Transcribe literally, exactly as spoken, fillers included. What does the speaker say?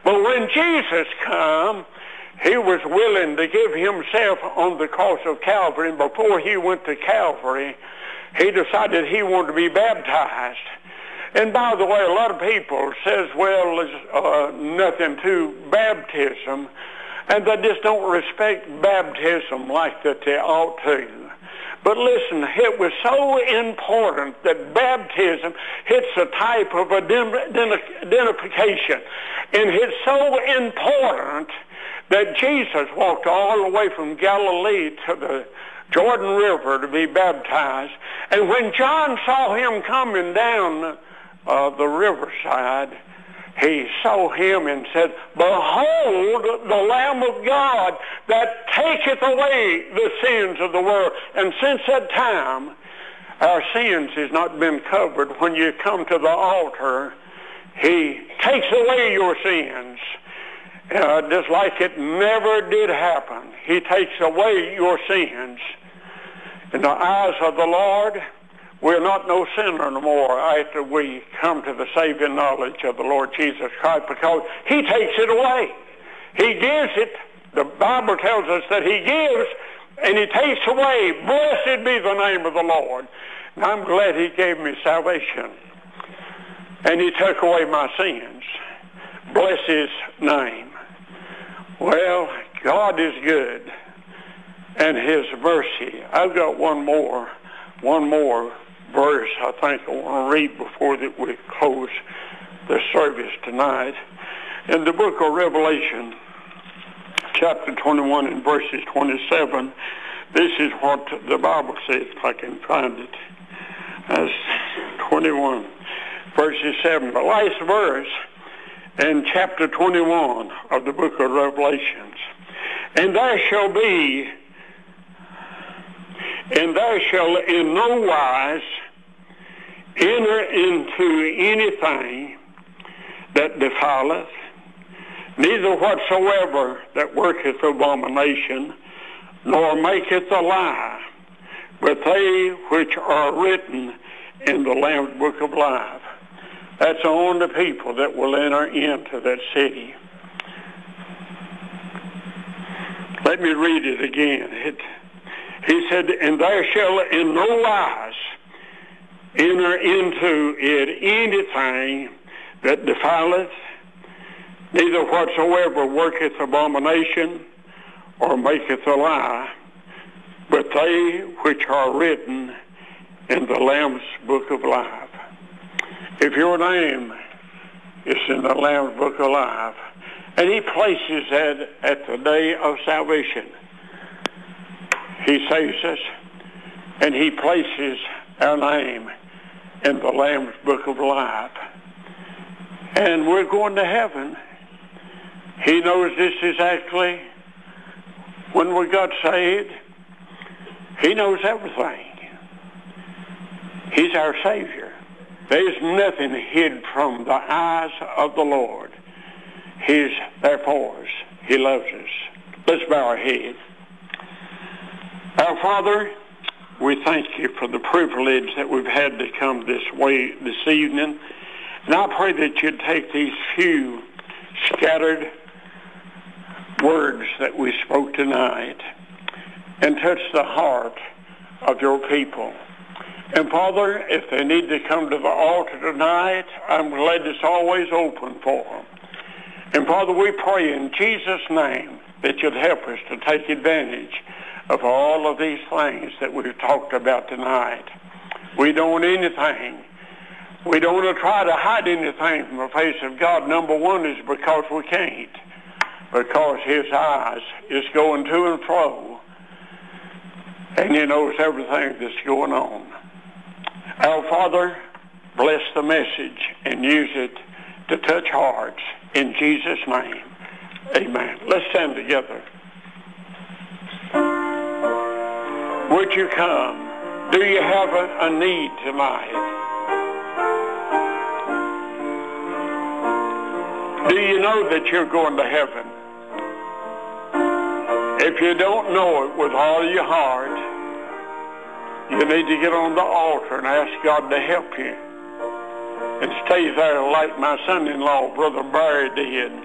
But when Jesus come, he was willing to give himself on the cross of Calvary. And before he went to Calvary, he decided he wanted to be baptized. And by the way, a lot of people says, well, there's uh, nothing to baptism. And they just don't respect baptism like that they ought to. But listen, it was so important that baptism, it's a type of identification. And it's so important that Jesus walked all the way from Galilee to the Jordan River to be baptized. And when John saw him coming down uh, the riverside, he saw him and said, behold the Lamb of God that taketh away the sins of the world. And since that time, our sins has not been covered. When you come to the altar, he takes away your sins. Uh, just like it never did happen. He takes away your sins. In the eyes of the Lord, we're not no sinner no more after we come to the saving knowledge of the Lord Jesus Christ, because he takes it away. He gives it. The Bible tells us that he gives and he takes away. Blessed be the name of the Lord. And I'm glad he gave me salvation. And he took away my sins. Bless his name. Well, God is good, and his mercy. I've got one more, one more verse I think I want to read before that we close the service tonight. In the book of Revelation, chapter twenty-one and verses twenty-seven, this is what the Bible says, if I can find it. That's twenty-one, verses seven. The last verse in chapter twenty-one of the book of Revelations. And there shall be, and there shall in no wise enter into anything that defileth, neither whatsoever that worketh abomination, nor maketh a lie, but they which are written in the Lamb's book of life. That's on the people that will enter into that city. Let me read it again. It, he said, and there shall in no wise enter into it anything that defileth, neither whatsoever worketh abomination or maketh a lie, but they which are written in the Lamb's book of life. If your name is in the Lamb's book of life, and he places that at the day of salvation, he saves us, and he places our name in the Lamb's book of life, and we're going to heaven. He knows this exactly when we got saved. He knows everything. He's our Savior. There's nothing hid from the eyes of the Lord. He's there for us. He loves us. Let's bow our heads. Our Father, we thank you for the privilege that we've had to come this way this evening. And I pray that you'd take these few scattered words that we spoke tonight and touch the heart of your people. And Father, if they need to come to the altar tonight, I'm glad it's always open for them. And Father, we pray in Jesus' name that you'd help us to take advantage of all of these things that we've talked about tonight. We don't want anything. We don't want to try to hide anything from the face of God. Number one is because we can't. Because his eyes is going to and fro. And he knows everything that's going on. Our Father, bless the message and use it to touch hearts. In Jesus' name, amen. Let's stand together. Would you come? Do you have a, a need tonight? Do you know that you're going to heaven? If you don't know it with all your heart, you need to get on the altar and ask God to help you. And stay there like my son-in-law, Brother Barry, did.